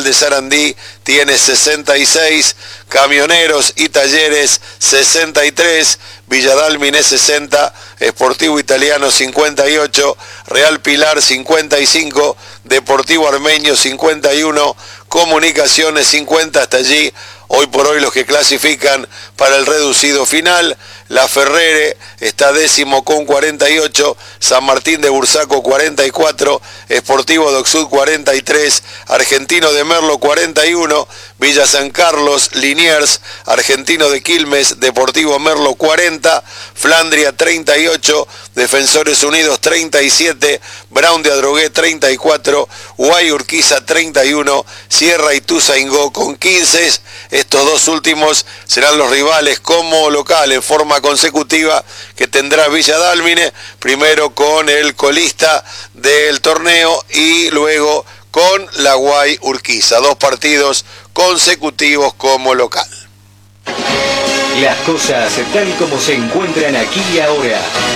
Nacional de Sarandí tiene 66, Camioneros y Talleres 63, Villa Dálmine 60, Sportivo Italiano 58, Real Pilar 55, Deportivo Armenio 51, Comunicaciones 50, hasta allí hoy por hoy los que clasifican para el reducido final. La Ferrere está décimo con 48, San Martín de Bursaco 44, Sportivo Docsud 43, Argentino de Merlo 41, Villa San Carlos, Liniers, Argentino de Quilmes, Deportivo Merlo 40, Flandria 38, Defensores Unidos 37, Brown de Adrogué 34, Guay Urquiza 31, Sierra Ituzaingó con 15. Estos dos últimos serán los rivales como local en forma consecutiva que tendrá Villa Dálmine, primero con el colista del torneo y luego con la Guay Urquiza, 2 partidos consecutivos como local. Las cosas tal como se encuentran aquí y ahora.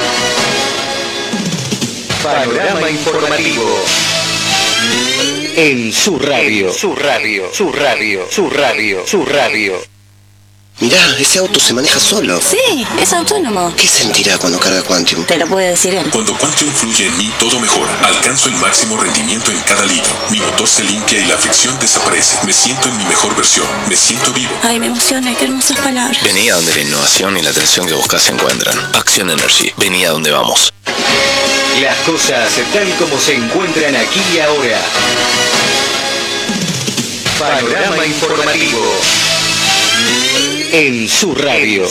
Panorama informativo. En su radio. Su radio. Mirá, ese auto se maneja solo. Sí, es autónomo. ¿Qué sentirá cuando carga Quantium? Te lo puede decir él. Cuando Quantium fluye en mí, todo mejora. Alcanzo el máximo rendimiento en cada litro. Mi motor se limpia y la fricción desaparece. Me siento en mi mejor versión. Me siento vivo. Ay, me emociona, qué hermosas palabras. Vení a donde la innovación y la atención que buscas se encuentran. Acción Energy. Vení a donde vamos. Las cosas tal como se encuentran aquí y ahora. Panorama informativo. En su radio.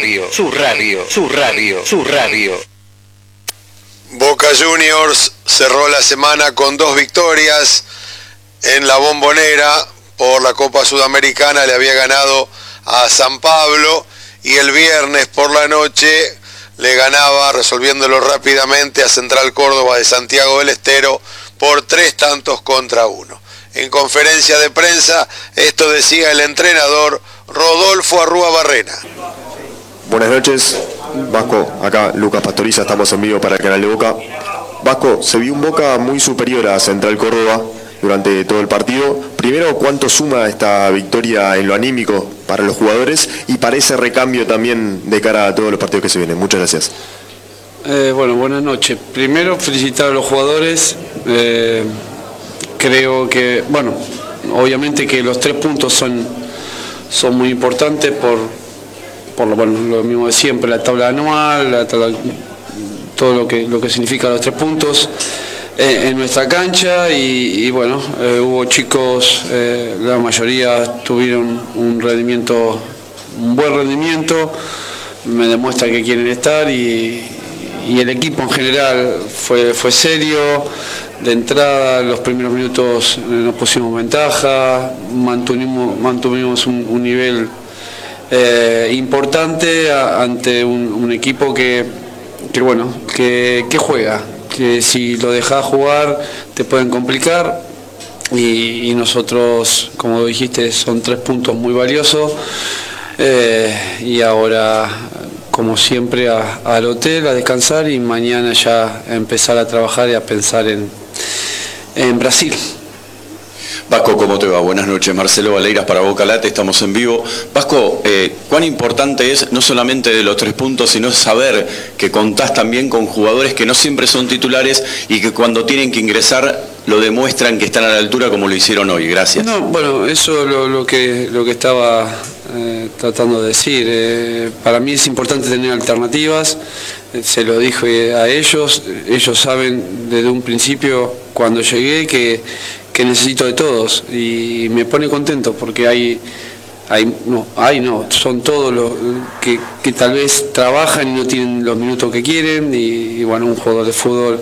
Boca Juniors cerró la semana con 2 victorias en la Bombonera por la Copa Sudamericana. Le había ganado a San Pablo y el viernes por la noche le ganaba, resolviéndolo rápidamente, a Central Córdoba de Santiago del Estero por 3-1. En conferencia de prensa, esto decía el entrenador Rodolfo Arrúa Barrena. Buenas noches, Vasco, acá Lucas Pastoriza, estamos en vivo para el canal de Boca. Vasco, se vio un Boca muy superior a Central Córdoba durante todo el partido. Primero, ¿cuánto suma esta victoria en lo anímico para los jugadores y para ese recambio también de cara a todos los partidos que se vienen? Muchas gracias. Bueno, buenas noches. Primero, felicitar a los jugadores. Creo que, bueno, obviamente que los 3 puntos son muy importantes por lo mismo de siempre, la tabla anual, todo lo que significa los 3 puntos en nuestra cancha y bueno, hubo chicos, la mayoría tuvieron un buen rendimiento, me demuestra que quieren estar y el equipo en general fue serio. De entrada, los primeros minutos nos pusimos ventaja, mantuvimos un nivel importante ante un equipo que juega, que si lo dejas jugar te pueden complicar y nosotros, como dijiste, son 3 puntos muy valiosos y ahora, como siempre, al hotel a descansar y mañana ya empezar a trabajar y a pensar en Brasil. Vasco, ¿cómo te va? Buenas noches, Marcelo Valeiras para Boca Late, estamos en vivo. Vasco, ¿cuán importante es no solamente de los 3 puntos, sino saber que contás también con jugadores que no siempre son titulares y que cuando tienen que ingresar lo demuestran que están a la altura como lo hicieron hoy? Gracias. No, bueno, eso es lo que estaba tratando de decir. Para mí es importante tener alternativas, se lo dije a ellos saben desde un principio cuando llegué que necesito de todos y me pone contento porque son todos los que tal vez trabajan y no tienen los minutos que quieren y bueno, un jugador de fútbol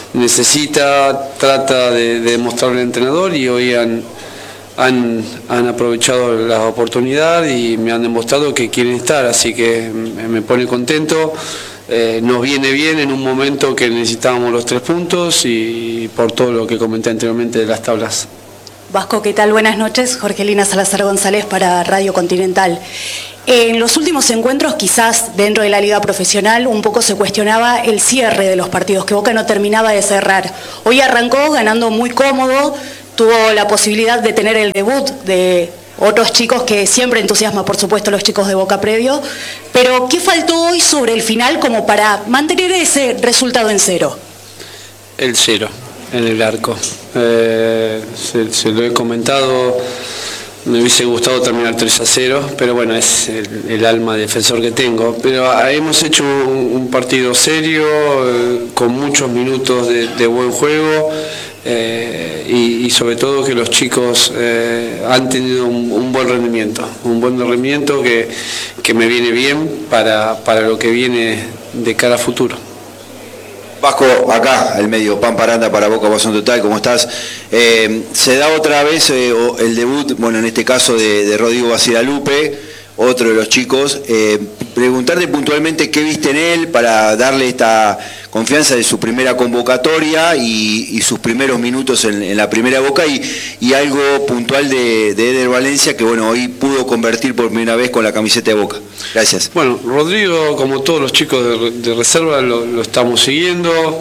trata de demostrarle al entrenador y hoy han aprovechado la oportunidad y me han demostrado que quieren estar, así que me pone contento. Nos viene bien en un momento que necesitábamos los 3 puntos y por todo lo que comenté anteriormente de las tablas. Vasco, ¿qué tal? Buenas noches. Jorgelina Salazar González para Radio Continental. En los últimos encuentros, quizás dentro de la liga profesional, un poco se cuestionaba el cierre de los partidos, que Boca no terminaba de cerrar. Hoy arrancó ganando muy cómodo, tuvo la posibilidad de tener el debut de otros chicos que siempre entusiasma, por supuesto, los chicos de Boca previo, pero ¿qué faltó hoy sobre el final como para mantener ese resultado en 0? El 0 en el arco. Se lo he comentado, me hubiese gustado terminar 3-0, pero bueno, es el alma defensor que tengo. Pero hemos hecho un partido serio, con muchos minutos de buen juego. Y sobre todo que los chicos han tenido un buen rendimiento que me viene bien para lo que viene de cara a futuro. Vasco, acá, el medio, Pampa Aranda para Boca Guasón Total, ¿cómo estás? Se da otra vez el debut, bueno, en este caso de Rodrigo Basilalupe, otro de los chicos. Preguntarte puntualmente qué viste en él para darle esta confianza de su primera convocatoria y sus primeros minutos en la primera Boca y algo puntual de Eder Valencia que bueno, hoy pudo convertir por primera vez con la camiseta de Boca. Gracias. Bueno, Rodrigo, como todos los chicos de reserva, lo estamos siguiendo.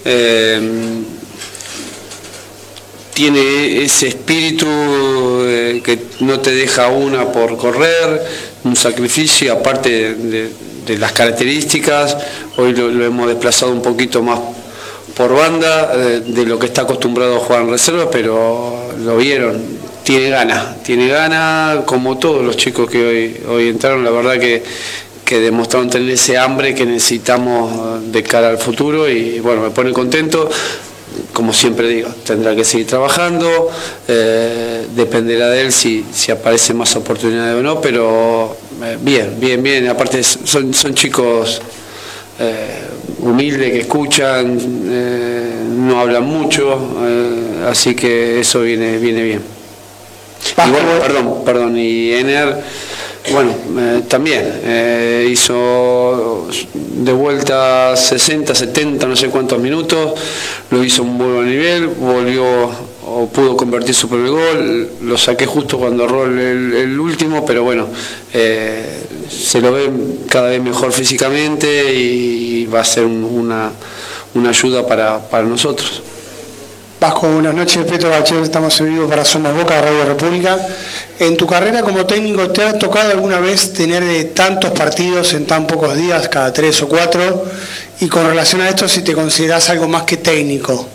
Tiene ese espíritu que no te deja una por correr, un sacrificio, aparte de las características. Hoy lo hemos desplazado un poquito más por banda de lo que está acostumbrado a jugar en reserva, pero lo vieron, tiene ganas, como todos los chicos que hoy entraron, la verdad que demostraron tener ese hambre que necesitamos de cara al futuro y bueno, me pone contento. Como siempre digo, tendrá que seguir trabajando, dependerá de él si aparece más oportunidades o no, pero bien, aparte son chicos humildes que escuchan, no hablan mucho, así que eso viene bien. Y bueno, perdón, y Ener, bueno, también hizo de vuelta 60, 70, no sé cuántos minutos, lo hizo un muy buen nivel, volvió o pudo convertir su primer gol, lo saqué justo cuando erró el último, pero bueno, se lo ve cada vez mejor físicamente y va a ser una ayuda para nosotros. Vasco, buenas noches, Petro Bachero, estamos en vivo para Somos Boca, Radio República. En tu carrera como técnico, ¿te ha tocado alguna vez tener tantos partidos en tan pocos días, cada 3 o 4? Y con relación a esto, si te considerás algo más que técnico.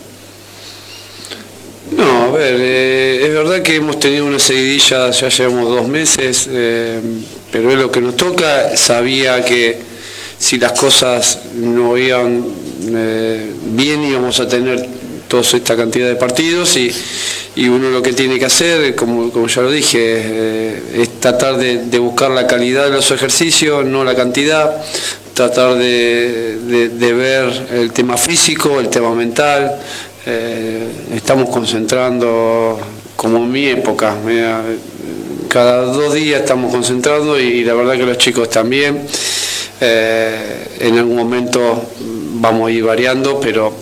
No, a ver, es verdad que hemos tenido una seguidilla, ya llevamos 2 meses, pero es lo que nos toca. Sabía que si las cosas no iban bien íbamos a tener toda esta cantidad de partidos y uno lo que tiene que hacer, como ya lo dije, es tratar de buscar la calidad de los ejercicios, no la cantidad, tratar de ver el tema físico, el tema mental. Estamos concentrando como en mi época, cada 2 días estamos concentrando y la verdad que los chicos también. En algún momento vamos a ir variando, pero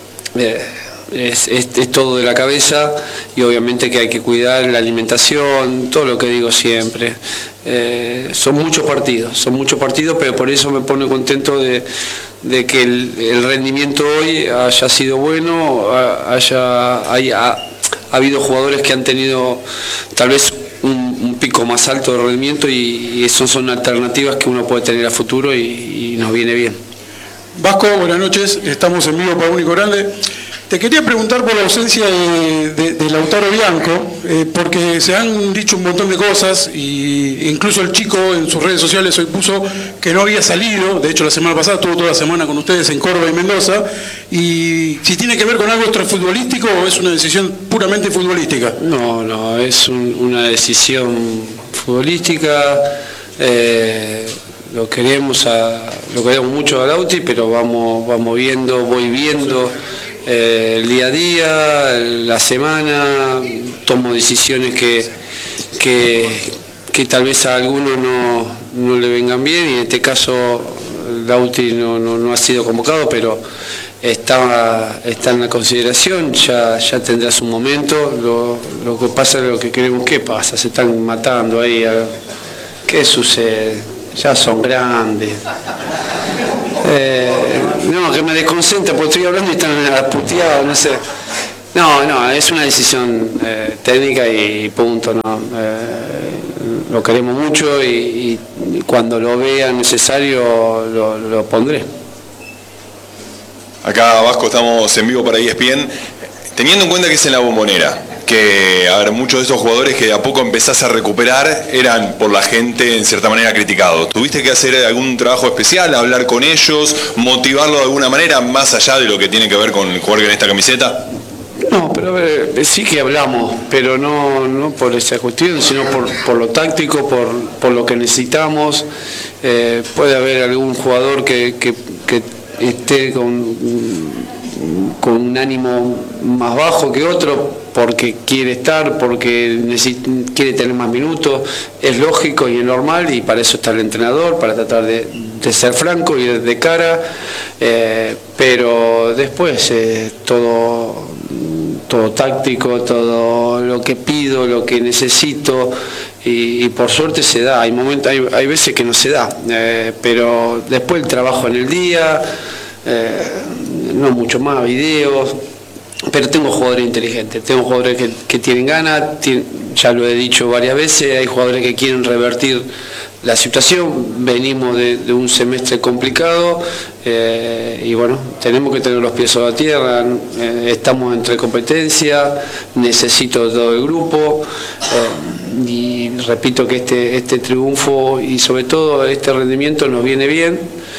es todo de la cabeza y obviamente que hay que cuidar la alimentación, todo lo que digo siempre. Son muchos partidos, pero por eso me pone contento de que el rendimiento hoy haya sido bueno, ha habido jugadores que han tenido tal vez un pico más alto de rendimiento y eso son alternativas que uno puede tener a futuro y nos viene bien. Vasco, buenas noches, estamos en vivo para Único Grande. Te quería preguntar por la ausencia de Lautaro Bianco, porque se han dicho un montón de cosas, y incluso el chico en sus redes sociales hoy puso que no había salido, de hecho la semana pasada estuvo toda la semana con ustedes en Córdoba y Mendoza, y si tiene que ver con algo extrafutbolístico o es una decisión puramente futbolística. No, es una decisión futbolística, lo queremos mucho a Lauti, pero voy viendo el día a día, la semana, tomo decisiones que tal vez a algunos no le vengan bien, y en este caso Lauti no ha sido convocado, pero está en la consideración, ya tendrá su momento. Lo que pasa es lo que queremos que pasa, se están matando ahí. ¿Qué sucede? Ya son grandes. No, que me desconcentra porque estoy hablando y están puteados, no sé. No, es una decisión técnica y punto, ¿no? Lo queremos mucho y cuando lo vea necesario lo pondré. Acá Vasco estamos en vivo para ESPN, teniendo en cuenta que es en la Bombonera, que a ver, muchos de esos jugadores que de a poco empezás a recuperar eran por la gente en cierta manera criticados. ¿Tuviste que hacer algún trabajo especial, hablar con ellos, motivarlo de alguna manera, más allá de lo que tiene que ver con jugar en esta camiseta? No, pero sí que hablamos, pero no por esa cuestión, sino por lo táctico, por lo que necesitamos. Puede haber algún jugador que esté con un ánimo más bajo que otro, porque quiere estar, porque quiere tener más minutos, es lógico y es normal, y para eso está el entrenador, para tratar de ser franco y de cara, pero después todo táctico, todo lo que pido, lo que necesito, y por suerte se da. Hay veces que no se da, pero después el trabajo en el día, no mucho más, videos, pero tengo jugadores inteligentes, tengo jugadores que tienen ganas, ya lo he dicho varias veces, hay jugadores que quieren revertir la situación, venimos de un semestre complicado, y bueno, tenemos que tener los pies sobre la tierra, estamos entre competencia, necesito todo el grupo, y repito que este triunfo y sobre todo este rendimiento nos viene bien,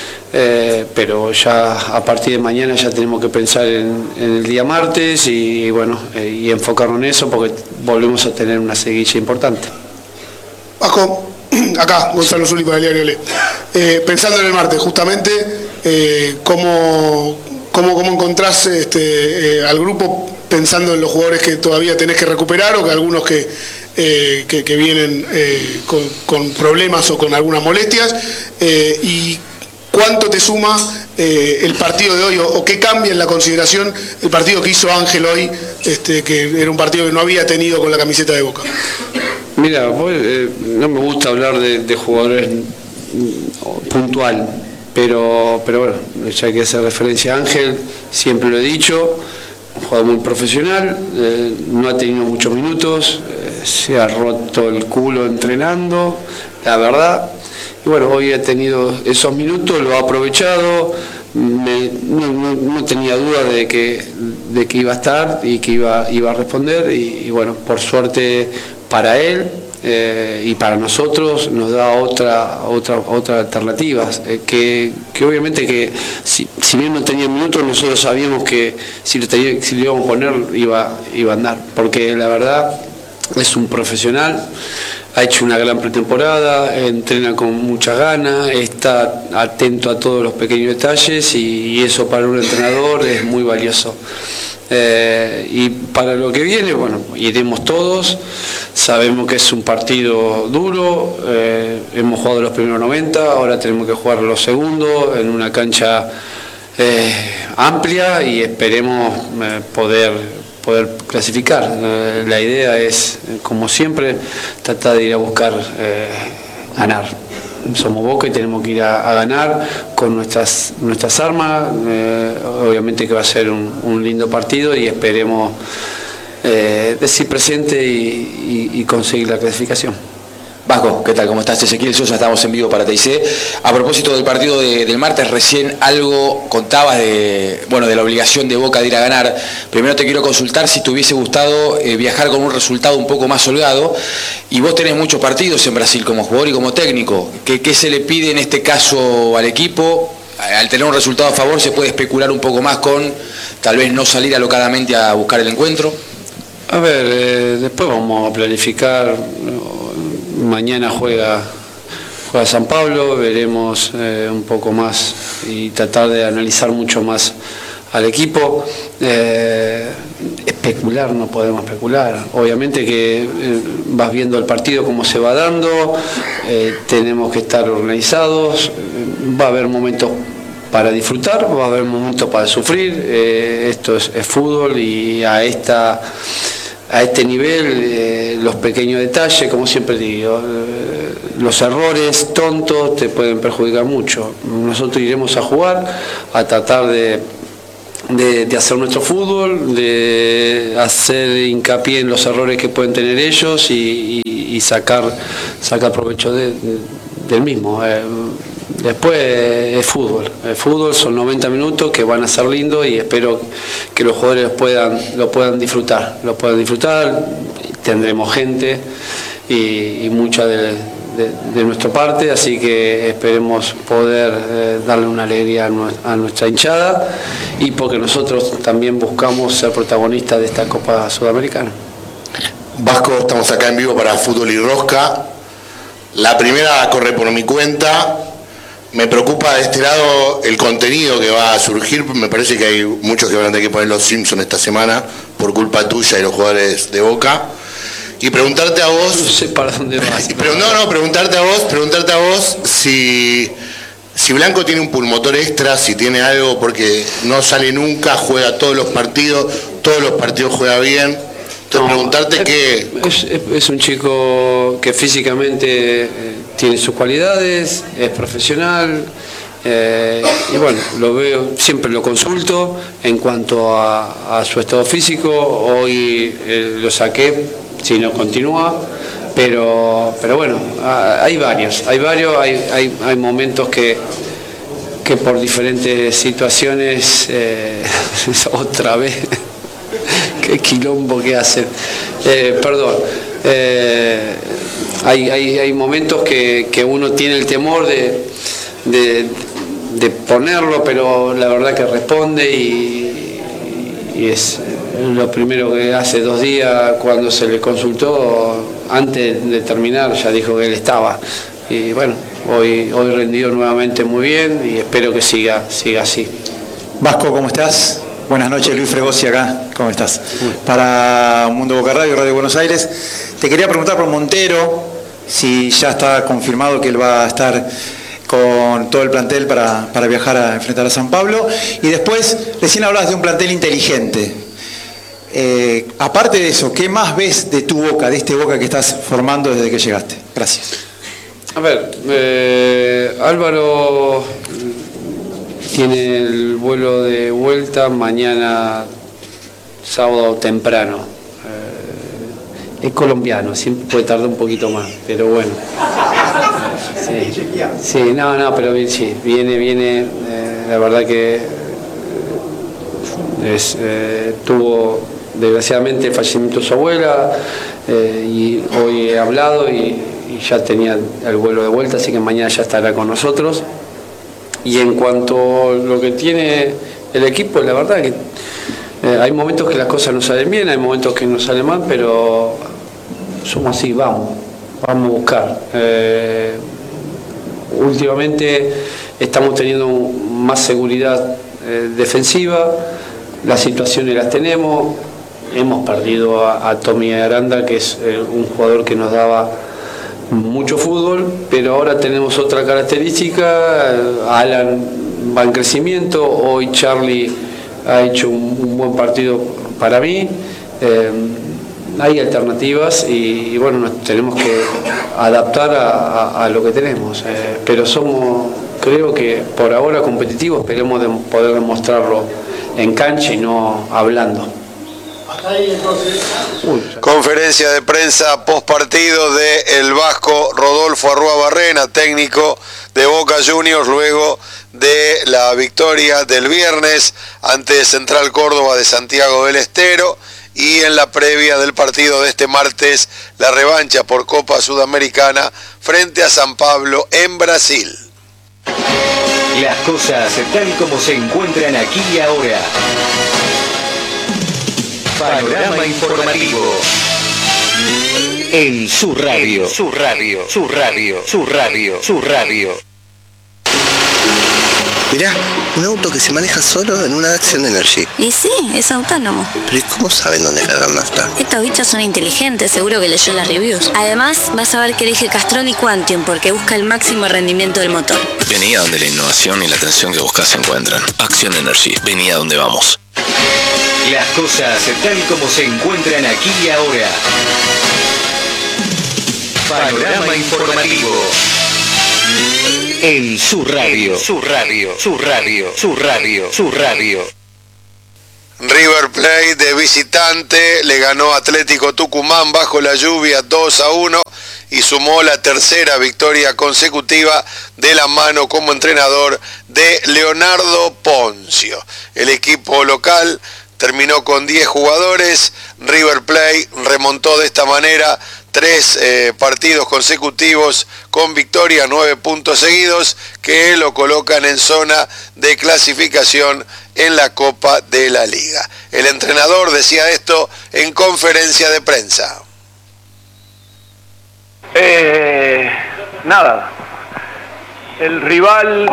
pero ya a partir de mañana ya tenemos que pensar en el día martes y bueno, y enfocarnos en eso porque volvemos a tener una seguilla importante. Vasco, acá Gonzalo Zuli para el diario Le. Pensando en el martes, justamente, ¿cómo encontrás al grupo pensando en los jugadores que todavía tenés que recuperar o que algunos que vienen con problemas o con algunas molestias? Y ¿cuánto te suma el partido de hoy o qué cambia en la consideración el partido que hizo Ángel hoy, que era un partido que no había tenido con la camiseta de Boca? Mira, no me gusta hablar de jugadores puntual, pero bueno, ya hay que hacer referencia a Ángel, siempre lo he dicho, un jugador muy profesional, no ha tenido muchos minutos, se ha roto el culo entrenando, la verdad. Y bueno, hoy ha tenido esos minutos, lo ha aprovechado, no tenía duda de que iba a estar y que iba a responder y bueno, por suerte para él y para nosotros nos da otra alternativa, que obviamente que si bien no tenía minutos, nosotros sabíamos que si lo íbamos a poner iba a andar, porque la verdad es un profesional. Ha hecho una gran pretemporada, entrena con mucha ganas, está atento a todos los pequeños detalles y eso para un entrenador es muy valioso. Y para lo que viene, bueno, iremos todos, sabemos que es un partido duro, hemos jugado los primeros 90, ahora tenemos que jugar los segundos en una cancha amplia y esperemos poder clasificar. La idea es, como siempre, tratar de ir a buscar ganar. Somos Boca y tenemos que ir a ganar con nuestras armas. Obviamente que va a ser un lindo partido y esperemos decir presente y conseguir la clasificación. Vasco, ¿qué tal? ¿Cómo estás? Ezequiel Sosa, estamos en vivo para TIC. A propósito del partido del martes, recién algo contabas de la obligación de Boca de ir a ganar. Primero te quiero consultar si te hubiese gustado viajar con un resultado un poco más holgado. Y vos tenés muchos partidos en Brasil como jugador y como técnico. ¿Qué se le pide en este caso al equipo? Al tener un resultado a favor, ¿se puede especular un poco más con tal vez no salir alocadamente a buscar el encuentro? A ver, después vamos a planificar. Mañana juega San Pablo, veremos un poco más y tratar de analizar mucho más al equipo. Especular, no podemos especular. Obviamente que vas viendo el partido cómo se va dando, tenemos que estar organizados, va a haber momentos para disfrutar, va a haber momentos para sufrir, esto es fútbol y a este nivel, los pequeños detalles, como siempre digo, los errores tontos te pueden perjudicar mucho. Nosotros iremos a jugar, a tratar de de hacer nuestro fútbol, de hacer hincapié en los errores que pueden tener ellos y sacar provecho del mismo. Después es fútbol. El fútbol son 90 minutos que van a ser lindos y espero que los jugadores lo puedan disfrutar. Tendremos gente y mucha de nuestra parte, así que esperemos poder darle una alegría a nuestra hinchada y porque nosotros también buscamos ser protagonistas de esta Copa Sudamericana. Vasco, estamos acá en vivo para Fútbol y Rosca. La primera corre por mi cuenta. Me preocupa de este lado el contenido que va a surgir. Me parece que hay muchos que van a tener que poner los Simpsons esta semana por culpa tuya y los jugadores de Boca. Y preguntarte a vos... No sé para dónde vas. Preguntarte a vos si Blanco tiene un pulmotor extra, si tiene algo, porque no sale nunca, juega todos los partidos juega bien. Entonces preguntarte qué... Es un chico que físicamente tiene sus cualidades, es profesional, y bueno, lo veo, siempre lo consulto en cuanto a su estado físico. Hoy lo saqué, si no continúa, pero bueno, hay varios, hay momentos que por diferentes situaciones, otra vez, qué quilombo que hacen, perdón, hay momentos que uno tiene el temor de ponerlo, pero la verdad que responde y es lo primero que hace 2 días cuando se le consultó, antes de terminar ya dijo que él estaba. Y bueno, hoy rendió nuevamente muy bien y espero que siga así. Vasco, ¿cómo estás? Buenas noches, Luis Fregosi acá, ¿cómo estás? Para Mundo Boca Radio, Radio Buenos Aires. Te quería preguntar por Montero, si ya está confirmado que él va a estar con todo el plantel para viajar a enfrentar a San Pablo. Y después, recién hablabas de un plantel inteligente. Aparte de eso, ¿qué más ves de tu Boca, de este Boca que estás formando desde que llegaste? Gracias. A ver, Álvaro tiene el vuelo de vuelta mañana, sábado temprano. Es colombiano, siempre puede tardar un poquito más, pero bueno. Sí, no, pero sí, viene, la verdad que tuvo desgraciadamente el fallecimiento de su abuela, y hoy he hablado y ya tenía el vuelo de vuelta, así que mañana ya estará con nosotros. Y en cuanto a lo que tiene el equipo, la verdad que hay momentos que las cosas no salen bien, hay momentos que no salen mal, pero somos así, vamos a buscar. Últimamente estamos teniendo más seguridad defensiva, las situaciones las tenemos, hemos perdido a Tommy Aranda, que es un jugador que nos daba mucho fútbol, pero ahora tenemos otra característica. Alan va en crecimiento, hoy Charlie ha hecho un buen partido para mí. Hay alternativas y bueno, nos tenemos que adaptar a lo que tenemos, pero somos, creo que por ahora competitivos, esperemos poder demostrarlo en cancha y no hablando. Conferencia de prensa post partido de el vasco Rodolfo Arrua Barrena, técnico de Boca Juniors, luego de la victoria del viernes ante Central Córdoba de Santiago del Estero, y en la previa del partido de este martes, la revancha por Copa Sudamericana frente a San Pablo en Brasil. Las cosas tal como se encuentran aquí y ahora. Panorama informativo. En su radio. Su radio. Mirá, un auto que se maneja solo en una Action Energy. Y sí, es autónomo. Pero ¿y cómo saben dónde cargar nafta? Estos bichos son inteligentes, seguro que leyó las reviews. Además, vas a ver que elige Castrol y Quantium porque busca el máximo rendimiento del motor. Vení a donde la innovación y la atención que buscas se encuentran. Action Energy, vení a donde vamos. Las cosas tal como se encuentran aquí y ahora. Panorama informativo. En su radio. River Plate de visitante le ganó a Atlético Tucumán bajo la lluvia 2-1 y sumó la tercera victoria consecutiva de la mano como entrenador de Leonardo Poncio. El equipo local terminó con 10 jugadores. River Plate remontó de esta manera 3 partidos consecutivos con victoria, 9 puntos seguidos que lo colocan en zona de clasificación en la Copa de la Liga. El entrenador decía esto en conferencia de prensa. Nada, el rival,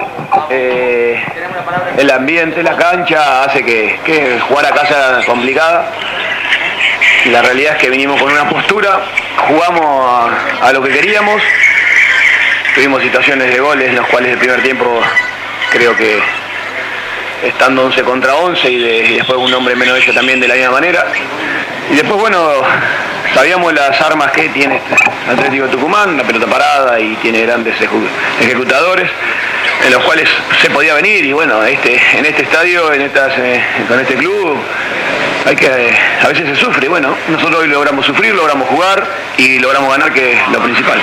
el ambiente, la cancha hace que jugar acá sea complicada. La realidad es que vinimos con una postura, jugamos a lo que queríamos, tuvimos situaciones de goles en los cuales el primer tiempo creo que estando 11 contra 11 y después un hombre menos de ellos también de la misma manera. Y después, bueno, sabíamos las armas que tiene Atlético Tucumán, la pelota parada y tiene grandes ejecutadores en los cuales se podía venir y bueno, en este estadio, con este club, a veces se sufre. Bueno, nosotros hoy logramos sufrir, logramos jugar y logramos ganar, que es lo principal.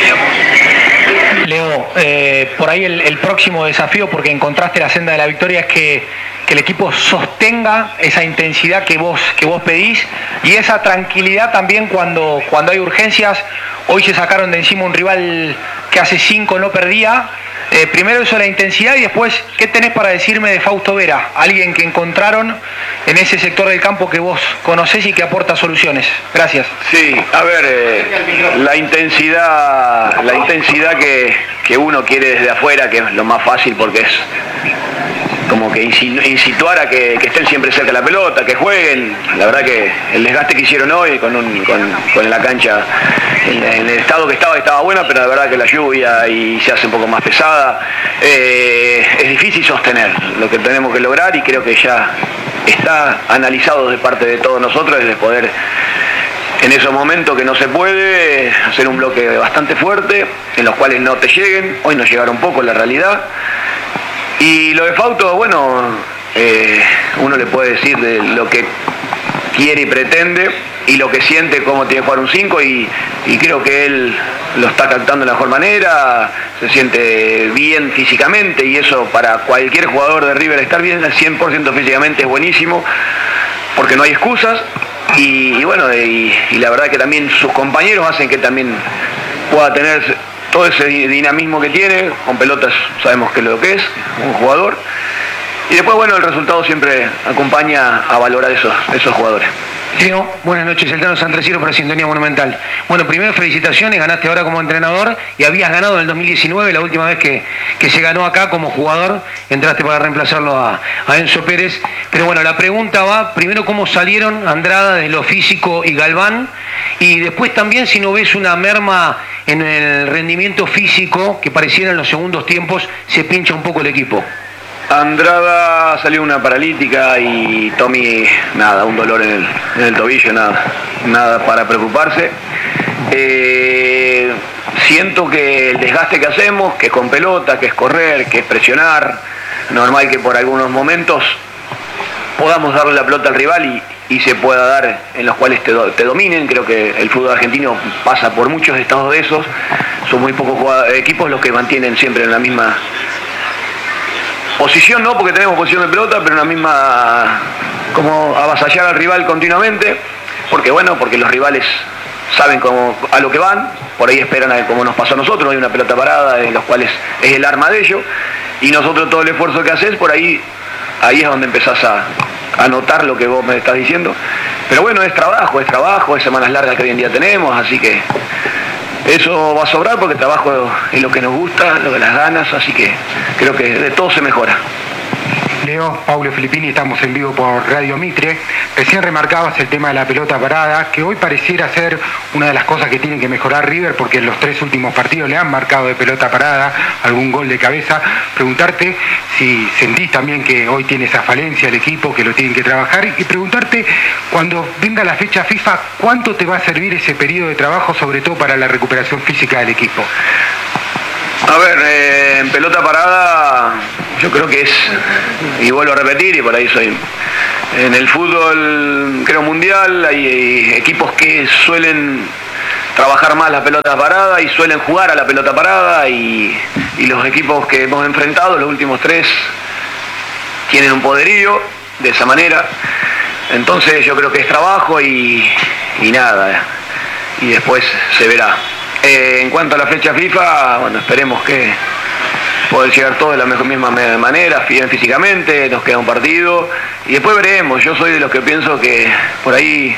Leo, por ahí el próximo desafío, porque encontraste la senda de la victoria, es que el equipo sostenga esa intensidad que vos pedís y esa tranquilidad también cuando hay urgencias. Hoy se sacaron de encima un rival que hace 5 no perdía. Primero eso, la intensidad, y después, ¿qué tenés para decirme de Fausto Vera? Alguien que encontraron en ese sector del campo que vos conocés y que aporta soluciones. Gracias. Sí, a ver, la intensidad que uno quiere desde afuera, que es lo más fácil porque es como que incituar a que estén siempre cerca de la pelota, que jueguen. La verdad que el desgaste que hicieron hoy con la cancha en el estado que estaba buena, pero la verdad que la lluvia y se hace un poco más pesada, es difícil sostener. Lo que tenemos que lograr, y creo que ya está analizado de parte de todos nosotros, es de poder en esos momentos que no se puede hacer un bloque bastante fuerte en los cuales no te lleguen. Hoy nos llegaron poco, la realidad. Y lo de Fausto, bueno, uno le puede decir de lo que quiere y pretende y lo que siente, cómo tiene que jugar un 5, y creo que él lo está captando de la mejor manera, se siente bien físicamente, y eso para cualquier jugador de River, estar bien al 100% físicamente es buenísimo, porque no hay excusas, y bueno, y la verdad que también sus compañeros hacen que también pueda tener todo ese dinamismo que tiene. Con pelotas sabemos que es lo que es un jugador, y después, bueno, el resultado siempre acompaña a valorar esos jugadores. Leo, buenas noches, el Tano Santreciero para Sintonía Monumental. Bueno, primero felicitaciones, ganaste ahora como entrenador y habías ganado en el 2019, la última vez que se ganó acá como jugador, entraste para reemplazarlo a Enzo Pérez. Pero bueno, la pregunta va, primero, ¿cómo salieron Andrada de lo físico y Galván? Y después también, si no ves una merma en el rendimiento físico, que pareciera en los segundos tiempos se pincha un poco el equipo. Andrada salió una paralítica y Tommy, nada, un dolor en el tobillo, nada para preocuparse. Siento que el desgaste que hacemos, que es con pelota, que es correr, que es presionar, normal que por algunos momentos podamos darle la pelota al rival y se pueda dar en los cuales te dominen. Creo que el fútbol argentino pasa por muchos estados de esos. Son muy pocos equipos los que mantienen siempre en la misma posición, no porque tenemos posición de pelota, pero en la misma, como avasallar al rival continuamente, porque los rivales saben a lo que van, por ahí esperan como nos pasó a nosotros, hay una pelota parada en los cuales es el arma de ellos, y nosotros todo el esfuerzo que haces, por ahí es donde empezás a notar lo que vos me estás diciendo. Pero bueno, es trabajo, es semanas largas que hoy en día tenemos, así que eso va a sobrar, porque el trabajo es lo que nos gusta, lo de las ganas, así que creo que de todo se mejora. Leo, Paulo Filippini, estamos en vivo por Radio Mitre. Recién remarcabas el tema de la pelota parada, que hoy pareciera ser una de las cosas que tiene que mejorar River, porque en los 3 últimos partidos le han marcado de pelota parada, algún gol de cabeza. Preguntarte si sentís también que hoy tiene esa falencia el equipo, que lo tienen que trabajar, y preguntarte, cuando venga la fecha FIFA, ¿cuánto te va a servir ese periodo de trabajo, sobre todo para la recuperación física del equipo? A ver, en pelota parada yo creo que es, y vuelvo a repetir, y por ahí soy En el fútbol, creo, mundial, hay equipos que suelen trabajar más la pelota parada y suelen jugar a la pelota parada, y los equipos que hemos enfrentado, los últimos 3, tienen un poderío de esa manera. Entonces yo creo que es trabajo y nada, y después se verá. En cuanto a la fecha FIFA, bueno, esperemos que poder llegar todos de la misma manera, bien físicamente, nos queda un partido y después veremos. Yo soy de los que pienso que por ahí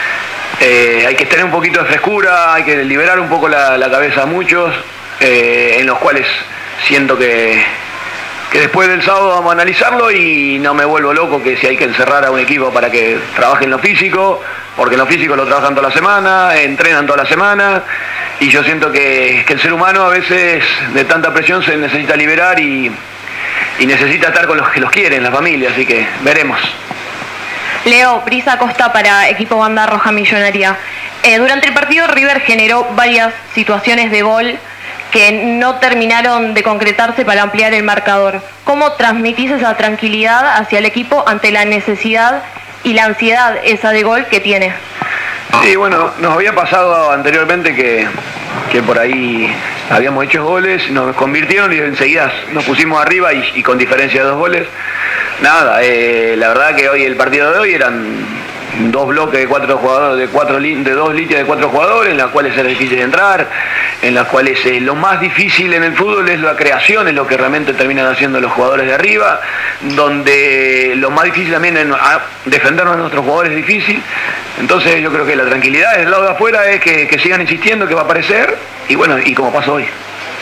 hay que tener un poquito de frescura, hay que liberar un poco la cabeza a muchos, en los cuales siento que después del sábado vamos a analizarlo y no me vuelvo loco que si hay que encerrar a un equipo para que trabaje en lo físico, porque en lo físico lo trabajan toda la semana, entrenan toda la semana, y yo siento que el ser humano a veces de tanta presión se necesita liberar y necesita estar con los que los quieren, la familia, así que veremos. Leo, Brisa Costa para Equipo Banda Roja Millonaria. Durante el partido River generó varias situaciones de gol que no terminaron de concretarse para ampliar el marcador. ¿Cómo transmitís esa tranquilidad hacia el equipo ante la necesidad y la ansiedad esa de gol que tiene? Sí, bueno, nos había pasado anteriormente que por ahí habíamos hecho goles, nos convirtieron y enseguida nos pusimos arriba y con diferencia de 2 goles. Nada, la verdad que hoy el partido de hoy eran 2 bloques de 4 jugadores, de 2 líneas de 4 jugadores, en las cuales era difícil entrar, en las cuales lo más difícil en el fútbol es la creación, es lo que realmente terminan haciendo los jugadores de arriba, donde lo más difícil también es defendernos a nuestros jugadores es difícil. Entonces yo creo que la tranquilidad del lado de afuera es que sigan insistiendo, que va a aparecer, y bueno, y como pasó hoy.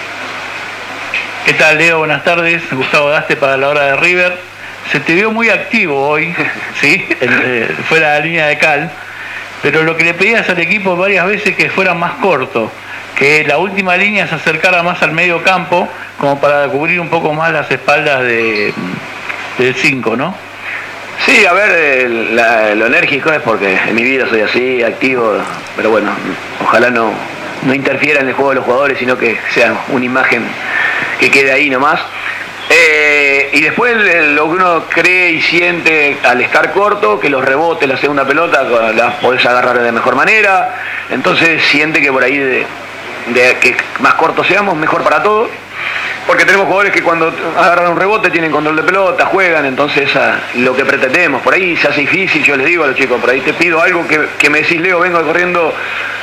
¿Qué tal, Leo? Buenas tardes. Gustavo Daste para la hora de River. Se te vio muy activo hoy, ¿sí? Fuera de la línea de cal, pero lo que le pedías al equipo varias veces que fuera más corto, que la última línea se acercara más al medio campo, como para cubrir un poco más las espaldas del 5, ¿no? Sí, a ver, lo enérgico es porque en mi vida soy así, activo, pero bueno, ojalá no interfiera en el juego de los jugadores, sino que sea una imagen que quede ahí nomás. Y después lo que uno cree y siente al estar corto, que los rebotes, la segunda pelota, las podés agarrar de mejor manera, entonces siente que por ahí de que más cortos seamos, mejor para todos, porque tenemos jugadores que cuando agarran un rebote tienen control de pelota, juegan, entonces lo que pretendemos, por ahí se hace difícil, yo les digo a los chicos, por ahí te pido algo que me decís, Leo, vengo corriendo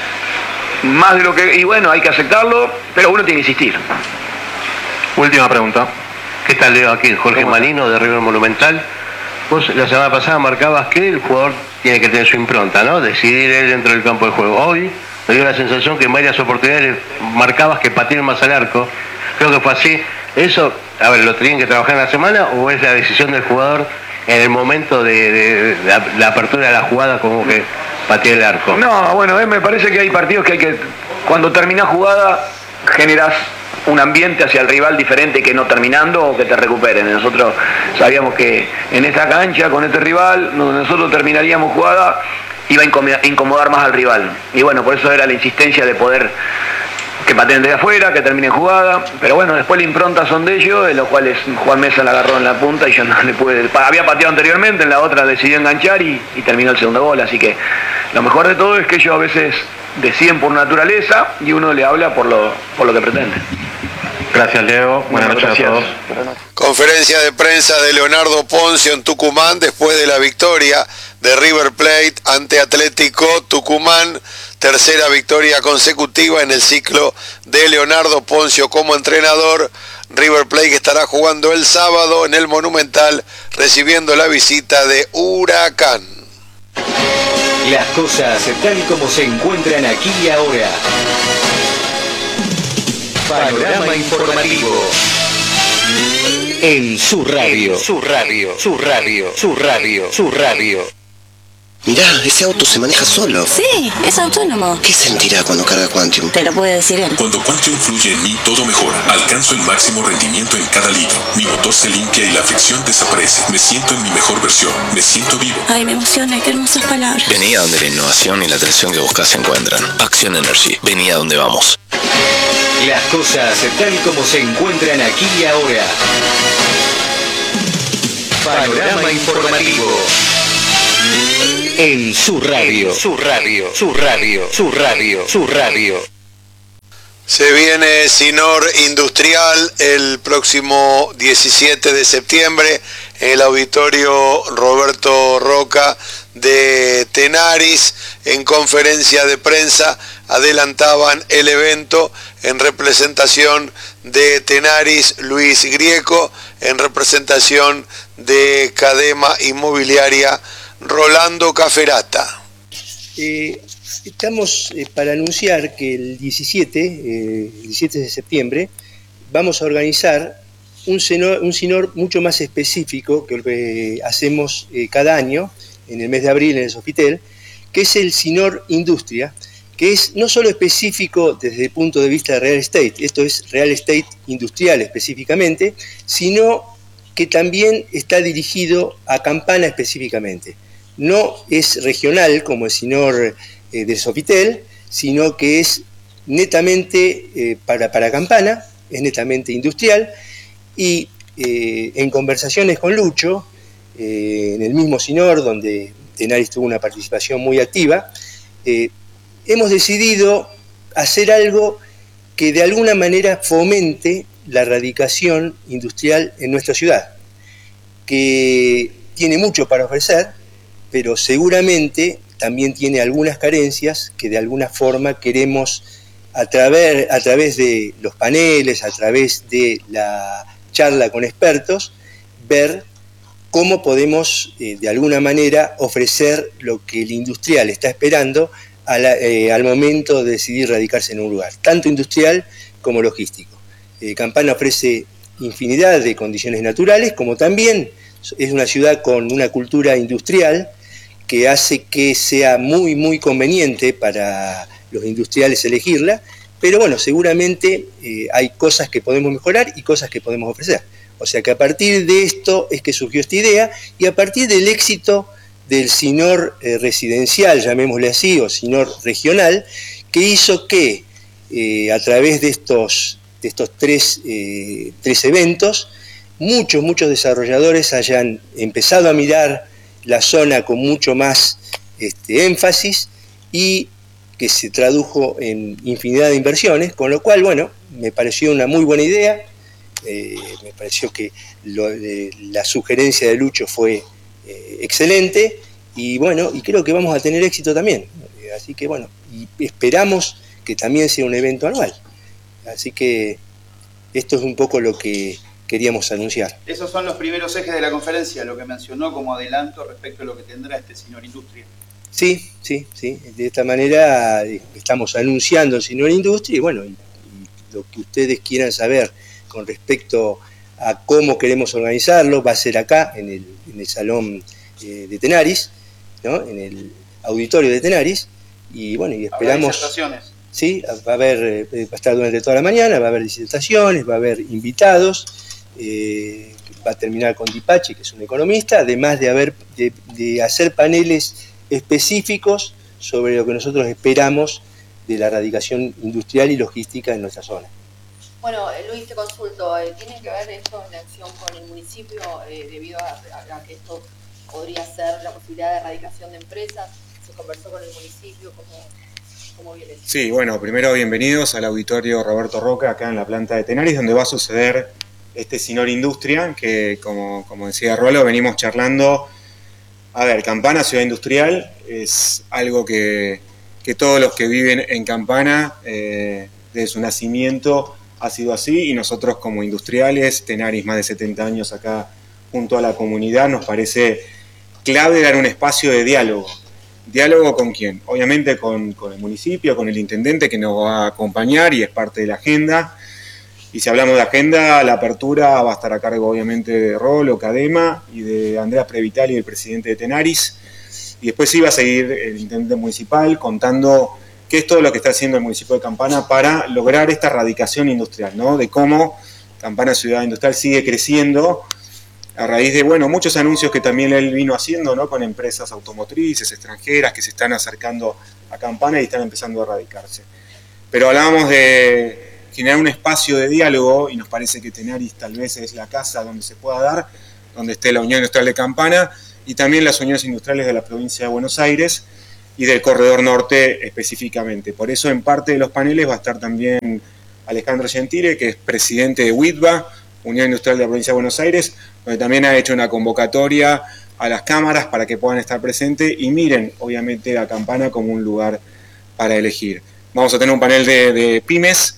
más de lo que... Y bueno, hay que aceptarlo, pero uno tiene que insistir. Última pregunta. ¿Qué tal, Leo? Aquí Jorge Malino de River Monumental. Vos la semana pasada marcabas que el jugador tiene que tener su impronta, ¿no? Decidir él dentro del campo de juego. Hoy me dio la sensación que en varias oportunidades marcabas que pateen más al arco. Creo que fue así. ¿Eso, a ver, lo tenían que trabajar en la semana o es la decisión del jugador en el momento de la apertura de la jugada como que patee el arco? No, bueno, me parece que hay partidos que hay que, cuando terminás jugada, generás un ambiente hacia el rival diferente que no terminando o que te recuperen. Nosotros sabíamos que en esta cancha, con este rival, donde nosotros terminaríamos jugada, iba a incomodar más al rival. Y bueno, por eso era la insistencia de poder que pateen de afuera, que terminen jugada. Pero bueno, después la impronta son de ellos, en los cuales Juan Mesa la agarró en la punta y yo no le pude... Había pateado anteriormente, en la otra decidió enganchar y terminó el segundo gol. Así que lo mejor de todo es que ellos a veces deciden por naturaleza y uno le habla por lo que pretende. Gracias, Leo. Buenas noches a todos. Conferencia de prensa de Leonardo Poncio en Tucumán después de la victoria de River Plate ante Atlético Tucumán. Tercera victoria consecutiva en el ciclo de Leonardo Poncio como entrenador. River Plate que estará jugando el sábado en el Monumental recibiendo la visita de Huracán. Las cosas tal como se encuentran aquí y ahora. Panorama informativo. En su radio. Su radio. Su radio. Su radio. Su radio. Mirá, ese auto se maneja solo. Sí, es autónomo. ¿Qué sentirá cuando carga Quantium? Te lo puede decir él. Cuando Quantium fluye en mí, todo mejora. Alcanzo el máximo rendimiento en cada litro. Mi motor se limpia y la fricción desaparece. Me siento en mi mejor versión. Me siento vivo. Ay, me emociona, qué hermosas palabras. Vení a donde la innovación y la atención que buscas se encuentran. Action Energy. Vení a donde vamos. Las cosas tal como se encuentran aquí y ahora. Panorama informativo. En su radio, su radio, su radio, su radio, su radio. Se viene Sinor Industrial el próximo 17 de septiembre en el auditorio Roberto Roca de Tenaris. En conferencia de prensa adelantaban el evento en representación de Tenaris Luis Grieco, en representación de Cadema Inmobiliaria Rolando Caferata. Estamos para anunciar que el 17 de septiembre vamos a organizar un Sinor mucho más específico que el que hacemos cada año en el mes de abril en el Sofitel, que es el Sinor Industria, que es no solo específico desde el punto de vista de real estate, esto es real estate industrial específicamente, sino que también está dirigido a Campana específicamente. No es regional como el Sinor de Sofitel, sino que es netamente para Campana, es netamente industrial, y en conversaciones con Lucho, en el mismo Sinor donde Tenaris tuvo una participación muy activa, hemos decidido hacer algo que de alguna manera fomente la radicación industrial en nuestra ciudad, que tiene mucho para ofrecer, pero seguramente también tiene algunas carencias que de alguna forma queremos a través de los paneles, a través de la charla con expertos, ver cómo podemos de alguna manera ofrecer lo que el industrial está esperando al momento de decidir radicarse en un lugar, tanto industrial como logístico. Campana ofrece infinidad de condiciones naturales, como también es una ciudad con una cultura industrial que hace que sea muy, muy conveniente para los industriales elegirla, pero bueno, seguramente hay cosas que podemos mejorar y cosas que podemos ofrecer. O sea que a partir de esto es que surgió esta idea, y a partir del éxito del Sinor residencial, llamémosle así, o Sinor regional, que hizo que a través de estos tres eventos, muchos desarrolladores hayan empezado a mirar la zona con mucho más énfasis, y que se tradujo en infinidad de inversiones, con lo cual, bueno, me pareció una muy buena idea. Me pareció que la sugerencia de Lucho fue excelente, y bueno, y creo que vamos a tener éxito también. Así que bueno, y esperamos que también sea un evento anual. Así que esto es un poco lo que queríamos anunciar. Esos son los primeros ejes de la conferencia, lo que mencionó como adelanto respecto a lo que tendrá este Sinor Industria. Sí. De esta manera estamos anunciando el Sinor Industria, y bueno, y lo que ustedes quieran saber con respecto a cómo queremos organizarlo, va a ser acá, en el salón de Tenaris, ¿no? En el auditorio de Tenaris, y bueno, y esperamos... ¿Habrá disertaciones? Sí, va a estar durante toda la mañana, va a haber disertaciones, va a haber invitados, va a terminar con Dipachi, que es un economista, además de hacer paneles específicos sobre lo que nosotros esperamos de la radicación industrial y logística en nuestra zona. Bueno, Luis, te consulto, ¿tiene que ver esto en acción con el municipio debido a que esto podría ser la posibilidad de erradicación de empresas? ¿Se conversó con el municipio? ¿Cómo viene eso? Sí, bueno, primero bienvenidos al auditorio Roberto Roca, acá en la planta de Tenaris, donde va a suceder este Sinor Industria, que como decía Rolo, venimos charlando. A ver, Campana, ciudad industrial, es algo que todos los que viven en Campana, desde su nacimiento, ha sido así, y nosotros como industriales, Tenaris más de 70 años acá junto a la comunidad, nos parece clave dar un espacio de diálogo. ¿Diálogo con quién? Obviamente con el municipio, con el intendente que nos va a acompañar y es parte de la agenda. Y si hablamos de agenda, la apertura va a estar a cargo obviamente de Rolo, Cadema y de Andrea Previtali, el presidente de Tenaris. Y después sí va a seguir el intendente municipal contando qué es todo lo que está haciendo el municipio de Campana para lograr esta radicación industrial, ¿no? De cómo Campana Ciudad Industrial sigue creciendo a raíz de, bueno, muchos anuncios que también él vino haciendo, ¿no? Con empresas automotrices extranjeras que se están acercando a Campana y están empezando a radicarse. Pero hablábamos de generar un espacio de diálogo, y nos parece que Tenaris tal vez es la casa donde se pueda dar, donde esté la Unión Industrial de Campana, y también las uniones industriales de la provincia de Buenos Aires y del Corredor Norte específicamente. Por eso en parte de los paneles va a estar también Alejandro Gentile, que es presidente de WITBA, Unión Industrial de la provincia de Buenos Aires, donde también ha hecho una convocatoria a las cámaras para que puedan estar presentes y miren, obviamente, a Campana como un lugar para elegir. Vamos a tener un panel de pymes,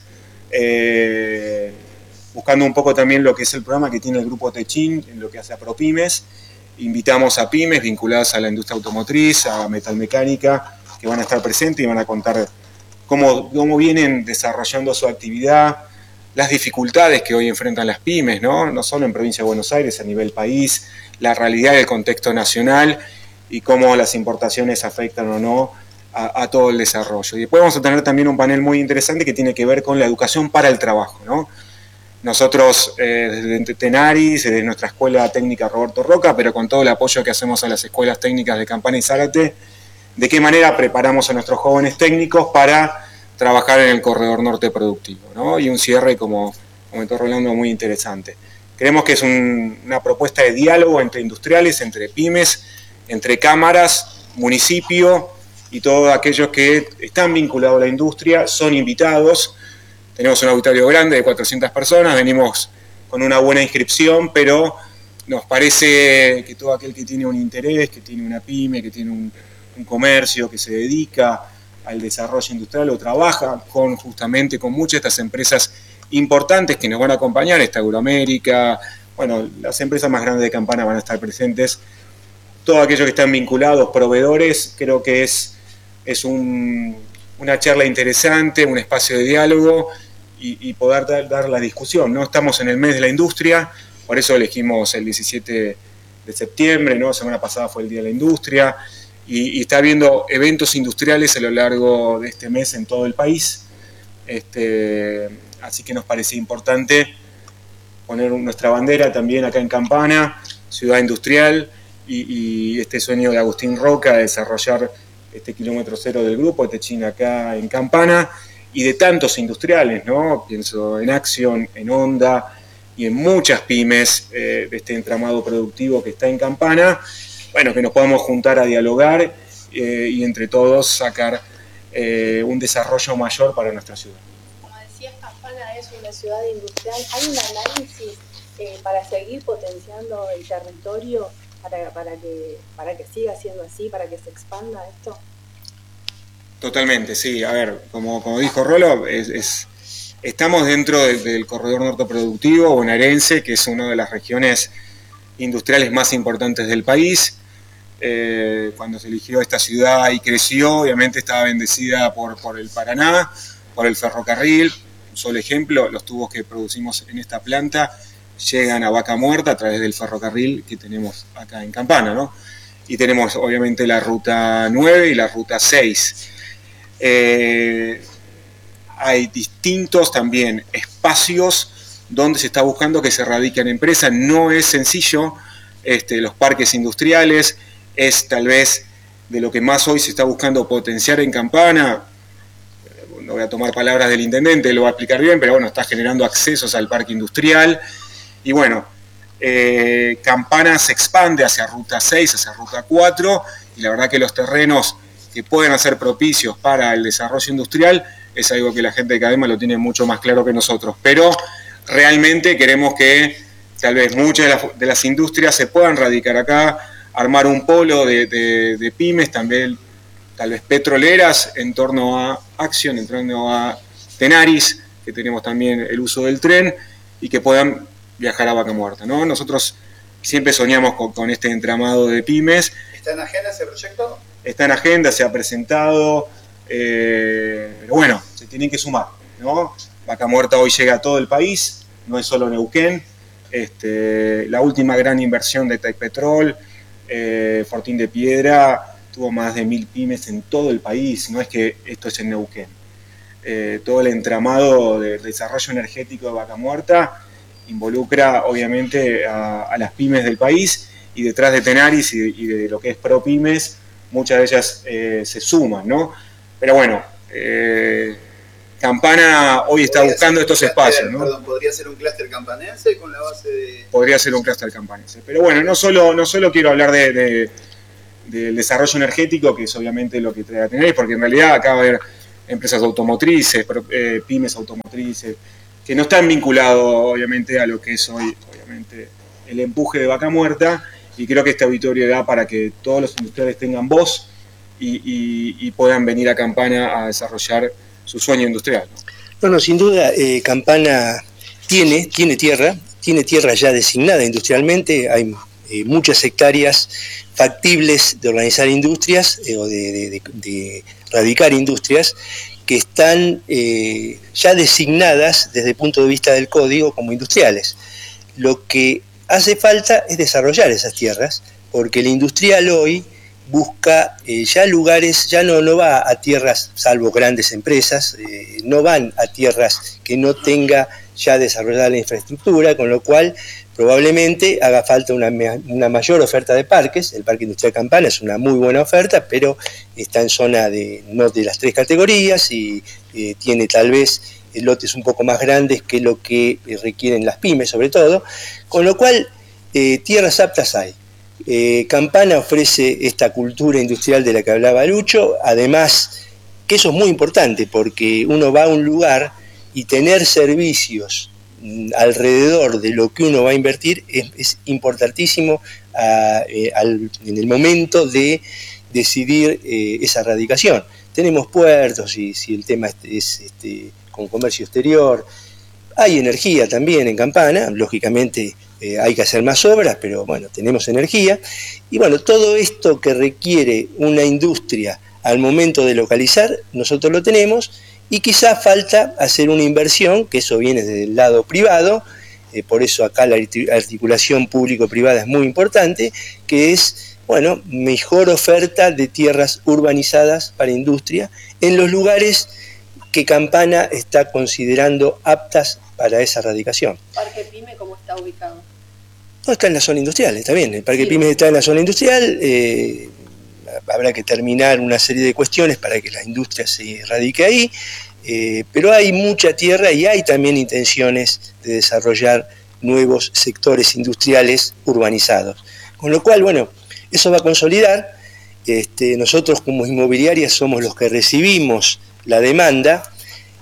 buscando un poco también lo que es el programa que tiene el Grupo Techin, en lo que hace a ProPymes. Invitamos a pymes vinculadas a la industria automotriz, a metalmecánica, que van a estar presentes y van a contar cómo vienen desarrollando su actividad, las dificultades que hoy enfrentan las pymes, no solo en provincia de Buenos Aires, a nivel país, la realidad del contexto nacional y cómo las importaciones afectan o no a todo el desarrollo. Y después vamos a tener también un panel muy interesante que tiene que ver con la educación para el trabajo, ¿no? Nosotros desde Tenaris, desde nuestra Escuela Técnica Roberto Roca, pero con todo el apoyo que hacemos a las escuelas técnicas de Campana y Zárate, de qué manera preparamos a nuestros jóvenes técnicos para trabajar en el Corredor Norte productivo, ¿no? Y un cierre, como comentó Rolando, muy interesante. Creemos que es una propuesta de diálogo entre industriales, entre pymes, entre cámaras, municipio y todos aquellos que están vinculados a la industria son invitados. Tenemos un auditorio grande de 400 personas, venimos con una buena inscripción, pero nos parece que todo aquel que tiene un interés, que tiene una pyme, que tiene un comercio, que se dedica al desarrollo industrial o trabaja justamente con muchas de estas empresas importantes que nos van a acompañar, esta Euroamérica, bueno, las empresas más grandes de Campana van a estar presentes, todos aquellos que están vinculados, proveedores, creo que es una charla interesante, un espacio de diálogo y poder dar la discusión, ¿no? Estamos en el mes de la industria, por eso elegimos el 17 de septiembre, ¿no? Semana pasada fue el Día de la Industria, y está habiendo eventos industriales a lo largo de este mes en todo el país, así que nos parece importante poner nuestra bandera también acá en Campana, ciudad industrial, y este sueño de Agustín Roca de desarrollar este kilómetro cero del grupo Techin acá en Campana, y de tantos industriales, ¿no? Pienso en Action, en Honda y en muchas pymes de este entramado productivo que está en Campana, bueno, que nos podamos juntar a dialogar y entre todos sacar un desarrollo mayor para nuestra ciudad. Como decías, Campana es una ciudad industrial. ¿Hay un análisis para seguir potenciando el territorio para que siga siendo así, para que se expanda esto? Totalmente, sí. A ver, como dijo Rolo, estamos dentro del Corredor Norte Productivo bonaerense, que es una de las regiones industriales más importantes del país. Cuando se eligió esta ciudad y creció, obviamente estaba bendecida por el Paraná, por el ferrocarril. Un solo ejemplo, los tubos que producimos en esta planta llegan a Vaca Muerta a través del ferrocarril que tenemos acá en Campana, ¿no? Y tenemos obviamente la ruta 9 y la ruta 6. Hay distintos también espacios donde se está buscando que se radiquen empresas. No es sencillo, los parques industriales es tal vez de lo que más hoy se está buscando potenciar en Campana. No voy a tomar palabras del intendente, lo va a explicar bien, pero bueno, está generando accesos al parque industrial. Y bueno, Campana se expande hacia ruta 6, hacia ruta 4, y la verdad que los terrenos que pueden ser propicios para el desarrollo industrial es algo que la gente de Cadema lo tiene mucho más claro que nosotros, pero realmente queremos que tal vez muchas de las industrias se puedan radicar acá, armar un polo de pymes, también tal vez petroleras en torno a Action, en torno a Tenaris, que tenemos también el uso del tren, y que puedan viajar a Vaca Muerta, ¿no? Nosotros siempre soñamos con este entramado de pymes. ¿Está en agenda ese proyecto? Está en agenda, se ha presentado, pero bueno, se tienen que sumar, ¿no? Vaca Muerta hoy llega a todo el país, no es solo Neuquén. La última gran inversión de Tecpetrol, Fortín de Piedra, tuvo más de 1000 pymes en todo el país, no es que esto es en Neuquén. Todo el entramado de desarrollo energético de Vaca Muerta involucra obviamente a las pymes del país, y detrás de Tenaris y de lo que es ProPymes, muchas de ellas se suman, ¿no? Pero bueno, Campana hoy está buscando estos espacios, ¿no? Perdón, ¿podría ser un clúster campanense con la base de...? Podría ser un clúster campanense. Pero bueno, no solo quiero hablar del desarrollo energético, que es obviamente lo que trae a tener, porque en realidad acá va a haber empresas automotrices, pymes automotrices, que no están vinculados obviamente a lo que es hoy, obviamente, el empuje de Vaca Muerta, y creo que este auditorio da para que todos los industriales tengan voz y puedan venir a Campana a desarrollar su sueño industrial, ¿no? No, sin duda, Campana tiene tierra ya designada industrialmente, hay muchas hectáreas factibles de organizar industrias o de radicar industrias que están ya designadas desde el punto de vista del código como industriales. Lo que hace falta es desarrollar esas tierras, porque el industrial hoy busca ya lugares, ya no va a tierras, salvo grandes empresas, no van a tierras que no tenga ya desarrollada la infraestructura, con lo cual probablemente haga falta una mayor oferta de parques. El Parque Industrial Campana es una muy buena oferta, pero está en zona no de las 3 categorías y tiene tal vez lotes un poco más grandes que lo que requieren las pymes sobre todo, con lo cual tierras aptas hay. Campana ofrece esta cultura industrial de la que hablaba Lucho, además que eso es muy importante porque uno va a un lugar y tener servicios alrededor de lo que uno va a invertir es importantísimo en el momento de decidir esa radicación. Tenemos puertos y si el tema es con comercio exterior, hay energía también en Campana, lógicamente hay que hacer más obras, pero bueno, tenemos energía. Y bueno, todo esto que requiere una industria al momento de localizar, nosotros lo tenemos, y quizás falta hacer una inversión, que eso viene del lado privado, por eso acá la articulación público-privada es muy importante, que es, bueno, mejor oferta de tierras urbanizadas para industria en los lugares que Campana está considerando aptas para esa radicación. ¿Parque Pyme cómo está ubicado? No, está en la zona industrial, está bien. El Parque Pymes está en la zona industrial. Habrá que terminar una serie de cuestiones para que la industria se radique ahí. Pero hay mucha tierra y hay también intenciones de desarrollar nuevos sectores industriales urbanizados. Con lo cual, bueno, eso va a consolidar. Nosotros como inmobiliarias somos los que recibimos la demanda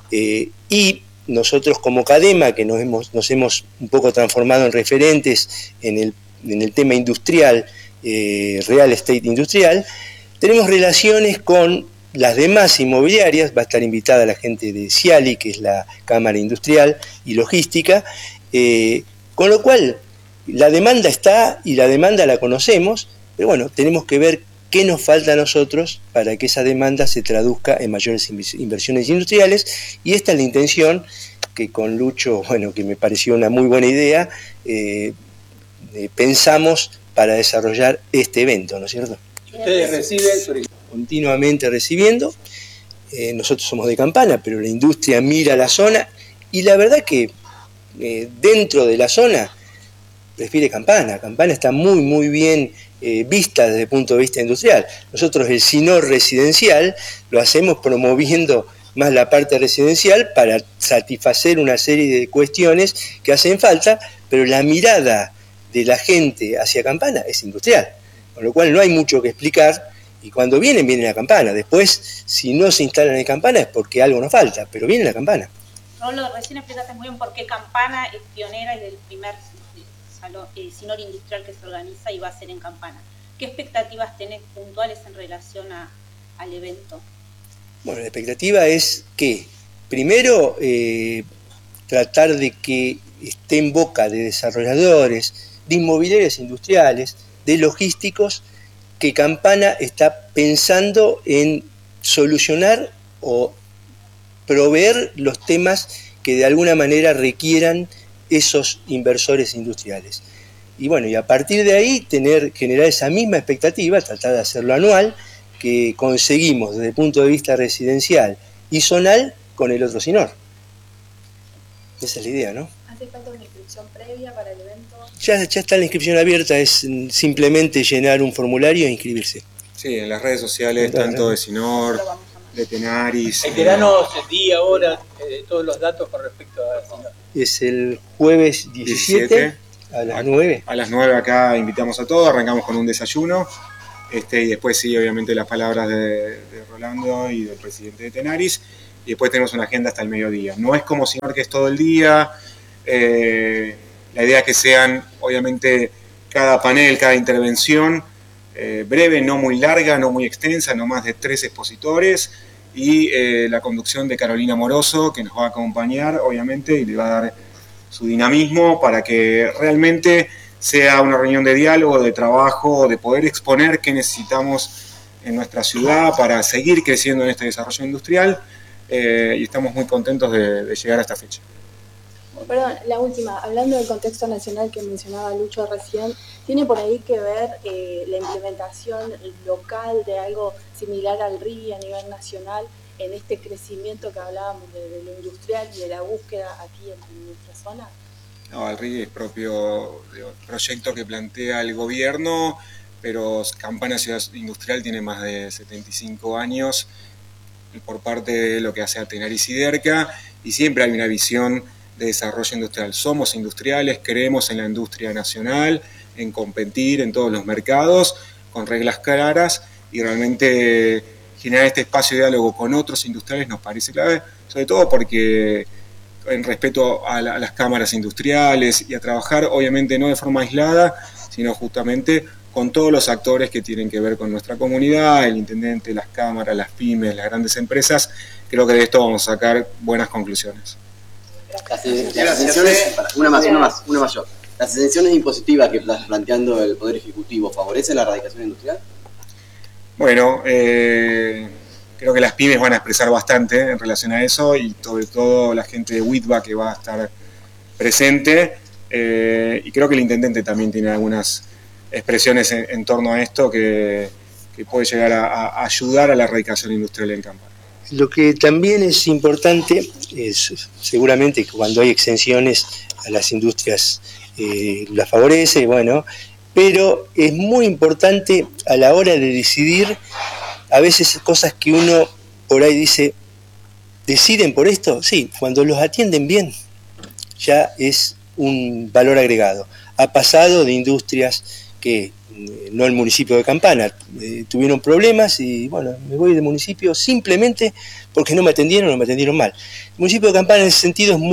y nosotros como Cadema, que nos hemos un poco transformado en referentes en el tema industrial, real estate industrial, tenemos relaciones con las demás inmobiliarias. Va a estar invitada la gente de Ciali, que es la Cámara Industrial y Logística, con lo cual la demanda está y la demanda la conocemos, pero bueno, tenemos que ver qué nos falta a nosotros para que esa demanda se traduzca en mayores inversiones industriales, y esta es la intención que con Lucho, bueno, que me pareció una muy buena idea, pensamos para desarrollar este evento, ¿no es cierto? Ustedes reciben, continuamente recibiendo, nosotros somos de Campana, pero la industria mira la zona, y la verdad que dentro de la zona prefiere Campana. Campana está muy muy bien vista desde el punto de vista industrial. Nosotros el SINOR residencial lo hacemos promoviendo más la parte residencial para satisfacer una serie de cuestiones que hacen falta, pero la mirada de la gente hacia Campana es industrial, con lo cual no hay mucho que explicar, y cuando vienen a Campana. Después, si no se instalan en Campana es porque algo nos falta, pero vienen a Campana. Rolo, recién explicaste muy bien por qué Campana es pionera y del primer SINOR industrial que se organiza y va a ser en Campana. ¿Qué expectativas tenés puntuales en relación al evento? Bueno, la expectativa es que, primero, tratar de que esté en boca de desarrolladores, de inmobiliarias industriales, de logísticos, que Campana está pensando en solucionar o proveer los temas que de alguna manera requieran esos inversores industriales. Y bueno, y a partir de ahí generar esa misma expectativa, tratar de hacerlo anual, que conseguimos desde el punto de vista residencial y zonal con el otro SINOR. Esa es la idea, ¿no? ¿Hace falta una inscripción previa para el evento? Ya está la inscripción abierta, es simplemente llenar un formulario e inscribirse. Sí, en las redes sociales, tanto de SINOR de Tenaris. Enteranos día, hora, todos los datos con respecto a... Es el jueves 17 a las 9. A las 9 acá invitamos a todos, arrancamos con un desayuno. Y después sí, obviamente las palabras de Rolando y del presidente de Tenaris. Y después tenemos una agenda hasta el mediodía. No es como sino que es todo el día. La idea es que sean, obviamente, cada panel, cada intervención breve, no muy larga, no muy extensa, no más de 3 expositores. Y la conducción de Carolina Moroso, que nos va a acompañar, obviamente, y le va a dar su dinamismo para que realmente sea una reunión de diálogo, de trabajo, de poder exponer qué necesitamos en nuestra ciudad para seguir creciendo en este desarrollo industrial. Y estamos muy contentos de llegar a esta fecha. Perdón, la última, hablando del contexto nacional que mencionaba Lucho recién, ¿tiene por ahí que ver la implementación local de algo similar al RI a nivel nacional en este crecimiento que hablábamos de lo industrial y de la búsqueda aquí en nuestra zona? No, el RI es propio proyecto que plantea el gobierno, pero Campana Ciudad Industrial tiene más de 75 años por parte de lo que hace a Tenaris y Derca, y siempre hay una visión de desarrollo industrial. Somos industriales, creemos en la industria nacional, en competir en todos los mercados, con reglas claras, y realmente generar este espacio de diálogo con otros industriales nos parece clave, sobre todo porque en respeto a las cámaras industriales y a trabajar, obviamente no de forma aislada, sino justamente con todos los actores que tienen que ver con nuestra comunidad, el intendente, las cámaras, las pymes, las grandes empresas. Creo que de esto vamos a sacar buenas conclusiones. Las exenciones, una más yo. ¿Las exenciones impositivas que está planteando el Poder Ejecutivo favorecen la erradicación industrial? Bueno, creo que las pymes van a expresar bastante en relación a eso, y sobre todo la gente de WITBA que va a estar presente, y creo que el intendente también tiene algunas expresiones en torno a esto que puede llegar a ayudar a la erradicación industrial en Campana. Lo que también es importante es, seguramente, que cuando hay exenciones a las industrias las favorece, bueno, pero es muy importante a la hora de decidir, a veces cosas que uno por ahí dice, ¿deciden por esto? Sí, cuando los atienden bien, ya es un valor agregado. Ha pasado de industrias que, no el municipio de Campana, tuvieron problemas y bueno, me voy del municipio simplemente porque no me atendieron mal. El municipio de Campana en ese sentido es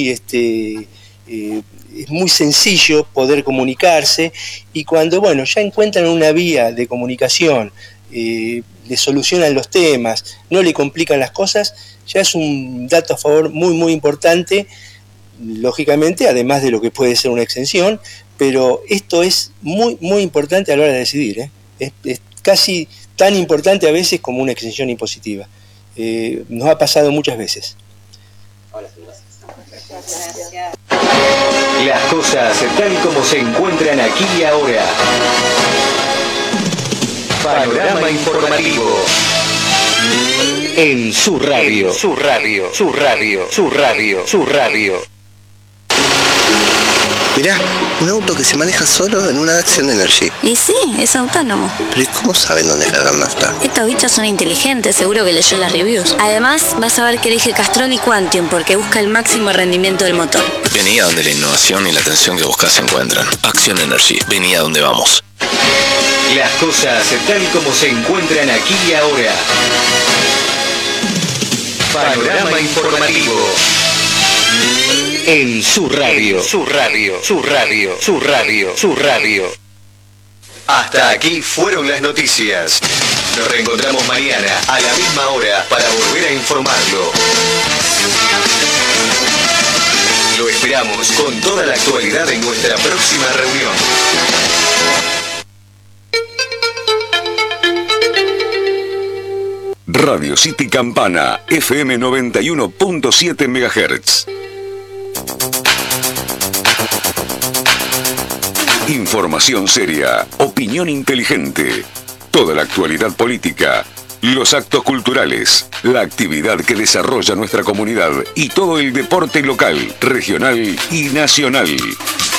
muy sencillo poder comunicarse, y cuando bueno ya encuentran una vía de comunicación, le solucionan los temas, no le complican las cosas, ya es un dato a favor muy importante, lógicamente, además de lo que puede ser una exención. Pero esto es muy importante a la hora de decidir, es casi tan importante a veces como una exención impositiva. Nos ha pasado muchas veces. Gracias. Las cosas tal como se encuentran aquí y ahora. Panorama informativo. En su radio. Mirá, un auto que se maneja solo en una Action Energy. Y sí, es autónomo. Pero ¿y cómo saben dónde cargar nafta? Estos bichos son inteligentes, seguro que leyó las reviews. Además, vas a ver que elige Castrol y Quantium porque busca el máximo rendimiento del motor. Vení a donde la innovación y la atención que buscas se encuentran. Action Energy, vení a donde vamos. Las cosas tal como se encuentran aquí y ahora. Panorama informativo. En su radio. Hasta aquí fueron las noticias. Nos reencontramos mañana a la misma hora para volver a informarlo. Lo esperamos con toda la actualidad en nuestra próxima reunión. Radio City Campana, FM 91.7 MHz. Información seria, opinión inteligente, toda la actualidad política, los actos culturales, la actividad que desarrolla nuestra comunidad y todo el deporte local, regional y nacional.